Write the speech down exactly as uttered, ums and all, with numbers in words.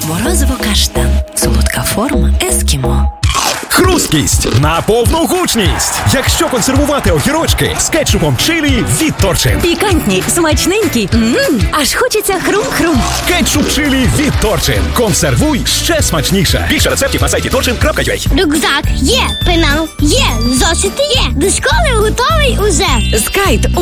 Морозиво каштан. Солодка форма ескімо. Хрусткість на повну гучність. Якщо консервувати огірочки з кетчупом чилі від Торчин. Пікантні, смачненькі. Ммм, аж хочеться хрум-хрум. Кетчуп чилі від Торчин. Консервуй ще смачніше. Більше рецептів на сайті торчин крапка ю а. Рюкзак є, пенал є, зошити є. До школи готовий уже. Скайт